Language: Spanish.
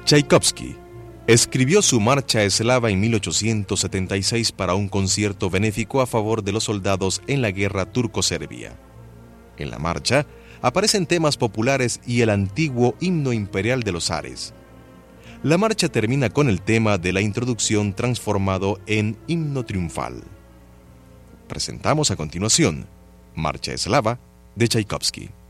Tchaikovsky escribió su Marcha Eslava en 1876 para un concierto benéfico a favor de los soldados en la guerra turco-serbia. En la marcha aparecen temas populares y el antiguo himno imperial de los zares. La marcha termina con el tema de la introducción transformado en himno triunfal. Presentamos a continuación Marcha Eslava de Tchaikovsky.